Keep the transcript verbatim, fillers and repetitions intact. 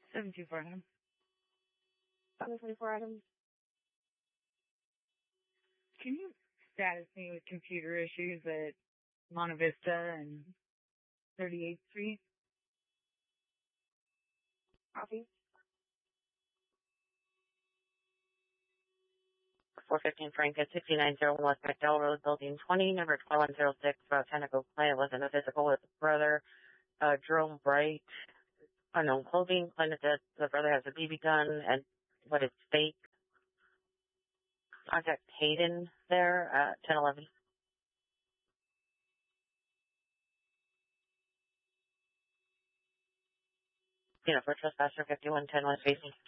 seven two four Adam. seven twenty-four Adam. Can you status me with computer issues at Monte Vista and thirty-eighth Street? Copy. four fifteen Frank at sixty-nine oh one West McDowell Road, Building twenty, number twenty-one oh six, about ten ago. Client was in a physical with his brother, uh, Jerome Bright, unknown clothing. Client said the brother has a B B gun and what is fake. Contact Hayden there at ten eleven. You know, for trespasser fifty-one ten West Basin.